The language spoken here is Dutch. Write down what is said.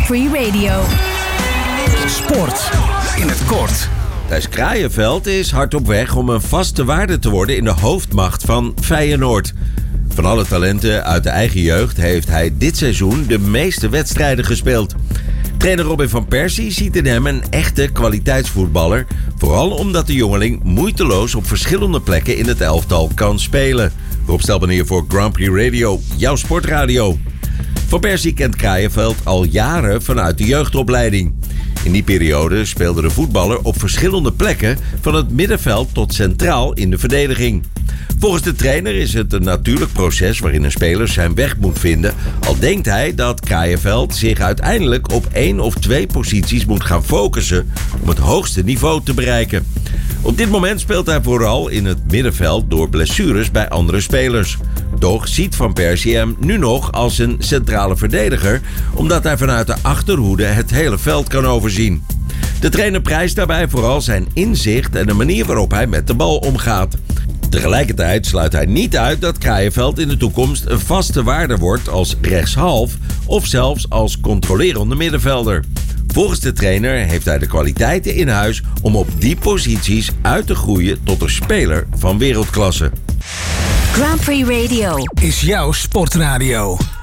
Grand Prix Radio. Sport in het kort. Thijs Kraaienveld is hard op weg om een vaste waarde te worden in de hoofdmacht van Feyenoord. Van alle talenten uit de eigen jeugd heeft hij dit seizoen de meeste wedstrijden gespeeld. Trainer Robin van Persie ziet in hem een echte kwaliteitsvoetballer. Vooral omdat de jongeling moeiteloos op verschillende plekken in het elftal kan spelen. Rob Stelman hier voor Grand Prix Radio, jouw sportradio. Van Persie kent Kraaienveld al jaren vanuit de jeugdopleiding. In die periode speelde de voetballer op verschillende plekken, van het middenveld tot centraal in de verdediging. Volgens de trainer is het een natuurlijk proces waarin een speler zijn weg moet vinden, al denkt hij dat Kraaienveld zich uiteindelijk op 1 of 2 posities moet gaan focussen om het hoogste niveau te bereiken. Op dit moment speelt hij vooral in het middenveld door blessures bij andere spelers. Toch ziet Van Persie hem nu nog als een centrale verdediger, omdat hij vanuit de achterhoede het hele veld kan overzien. De trainer prijst daarbij vooral zijn inzicht en de manier waarop hij met de bal omgaat. Tegelijkertijd sluit hij niet uit dat Kraaienveld in de toekomst een vaste waarde wordt als rechtshalf of zelfs als controlerende middenvelder. Volgens de trainer heeft hij de kwaliteiten in huis om op die posities uit te groeien tot een speler van wereldklasse. Grand Prix Radio Is jouw sportradio.